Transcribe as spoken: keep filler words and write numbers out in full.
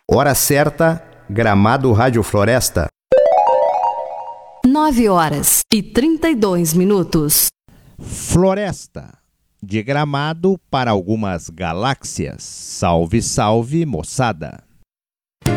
Hora certa, Gramado Rádio Floresta. Nove horas e trinta e dois minutos. Floresta, de Gramado para algumas galáxias. Salve, salve, moçada!